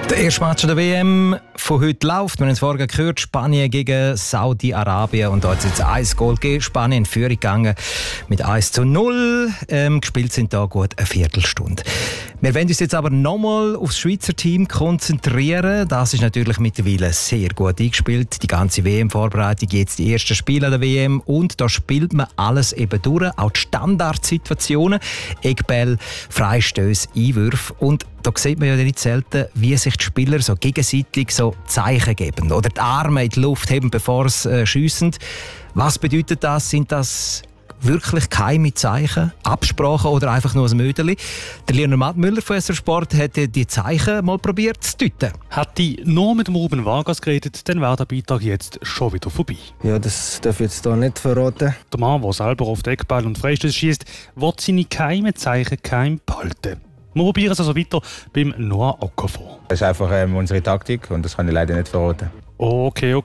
Der erste Match der WM von heute läuft. Wir haben es vorhin gehört, Spanien gegen Saudi-Arabien. Und da hat es jetzt 1 Goal gegeben. Spanien in Führung gegangen mit 1:0. Gespielt sind da gut eine Viertelstunde. Wir wollen uns jetzt aber nochmal aufs Schweizer Team konzentrieren. Das ist natürlich mittlerweile sehr gut eingespielt. Die ganze WM-Vorbereitung, jetzt die ersten Spiele der WM. Und da spielt man alles eben durch. Auch die Standardsituationen. Eckbälle, Freistöße, Einwürfe. Und da sieht man ja nicht selten, wie sich die Spieler so gegenseitig so Zeichen geben oder die Arme in die Luft heben, bevor sie schiessen. Was bedeutet das? Sind das wirklich geheime Zeichen, Absprachen oder einfach nur ein Möderli? Der Leonard Mattmüller von SRF Sport hat die Zeichen mal probiert zu deuten. Hat die nur mit dem Ruben Vargas geredet, dann wäre der Beitrag jetzt schon wieder vorbei. Ja, das darf ich jetzt hier nicht verraten. Der Mann, der selber auf den Eckball und Freistöße schießt, will seine geheimen Zeichen geheim behalten. Wir probieren es also weiter beim Noah Okafor. Das ist einfach unsere Taktik und das kann ich leider nicht verraten. Okay.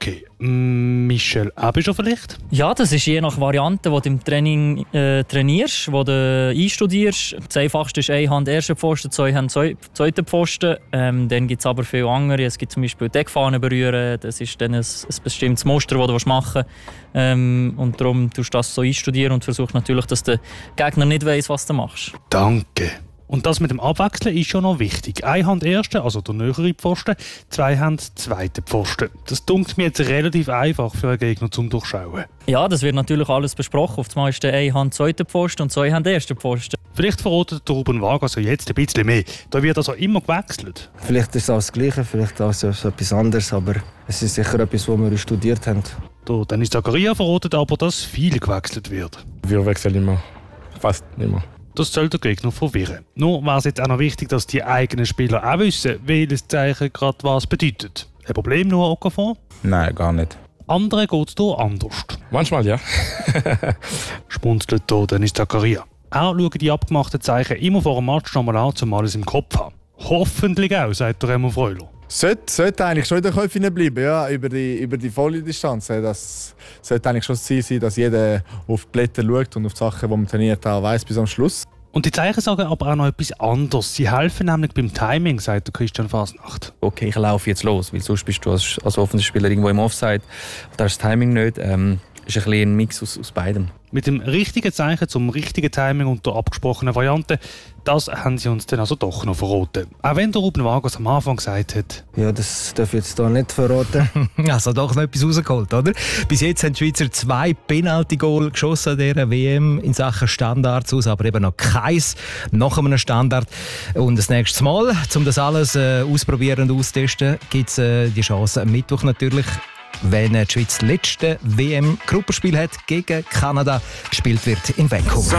Michel Aebischer vielleicht? Ja, das ist je nach Variante, die du im Training trainierst, die du einstudierst. Das Einfachste ist eine Hand erster Pfosten, 2 Hände zweiter Pfosten. Dann gibt es aber viele andere. Es gibt zum Beispiel die Deckfahne berühren. Das ist dann ein bestimmtes Muster, das du machen willst. Und darum tust du das so einstudieren und versuchst natürlich, dass der Gegner nicht weiss, was du machst. Danke. Und das mit dem Abwechseln ist schon noch wichtig. Eine Hand erste, also der nähere Pfosten, 2 Hände zweite Pfosten. Das dünkt mir jetzt relativ einfach für einen Gegner zum Durchschauen. Ja, das wird natürlich alles besprochen. Auf das meiste eine Hand zweite Pfosten und 2 Hände erste Pfosten. Vielleicht verratet der Ruben Vargas also jetzt ein bisschen mehr. Da wird also immer gewechselt. Vielleicht ist es auch das Gleiche, vielleicht auch so etwas anderes, aber es ist sicher etwas, was wir studiert haben. Der Dennis Zakaria verratet aber, dass viel gewechselt wird. Wir wechseln immer. Fast immer. Das soll der Gegner verwirren. Nur wäre es jetzt auch noch wichtig, dass die eigenen Spieler auch wissen, welches Zeichen gerade was bedeutet. Ein Problem nur Okafor? Nein, gar nicht. Anderen geht es hier anders. Manchmal ja. Spunzelt hier Dennis Zakaria. Auch schauen die abgemachten Zeichen immer vor dem Match nochmal an, um alles im Kopf zu haben. Hoffentlich auch, sagt der Remo Freuler. Sollte eigentlich schon in den Köpfen bleiben, ja, über die volle Distanz. Das sollte eigentlich schon das Ziel sein, dass jeder auf die Blätter schaut und auf die Sachen, die man trainiert, auch weiss bis am Schluss. Und die Zeichen sagen aber auch noch etwas anderes. Sie helfen nämlich beim Timing, sagt der Christian Fasnacht. Okay, ich laufe jetzt los, weil sonst bist du als Offensivspieler irgendwo im Offside. Da ist das Timing nicht. Ist ein bisschen ein Mix aus beidem. Mit dem richtigen Zeichen zum richtigen Timing und der abgesprochenen Variante, das haben sie uns dann also doch noch verraten. Auch wenn der Ruben Vargas am Anfang gesagt hat. Ja, das darf ich jetzt hier nicht verraten. Also doch noch etwas rausgeholt, oder? Bis jetzt haben die Schweizer 2 Penalty-Goal geschossen an dieser WM in Sachen Standards aus, aber eben noch keins nach einem Standard. Und das nächste Mal, um das alles ausprobieren und austesten, gibt es die Chance am Mittwoch natürlich, wenn die Schweiz das letzte WM-Gruppenspiel hat gegen Kanada, gespielt wird in Vancouver.